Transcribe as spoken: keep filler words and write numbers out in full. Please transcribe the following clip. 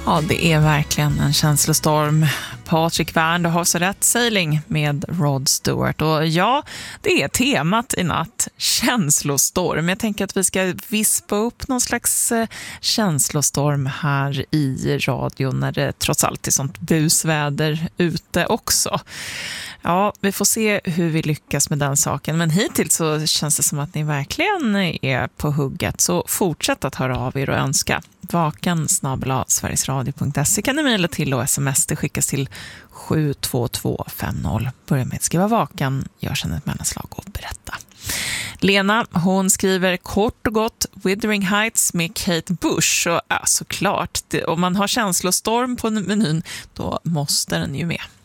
Ja, det är verkligen en känslostorm. Patrik Wern, du har så rätt. Sailing med Rod Stewart. Och ja, det är temat i natt. Känslostorm. Jag tänker att vi ska vispa upp någon slags eh, känslostorm här i radion när det trots allt är sånt busväder ute också. Ja, vi får se hur vi lyckas med den saken. Men hittills så känns det som att ni verkligen är på hugget. Så fortsätt att höra av er och önska. Vaken snabel-a sverigesradio punkt se kan ni mejla till och sms. Det skickas till sju två två fem noll. Börja med att skriva vaken, gör sedan ett mellanslag och berätta. Lena, hon skriver kort och gott Wuthering Heights med Kate Bush. Och ja, såklart, det, om man har känslostorm på menyn, då måste den ju med.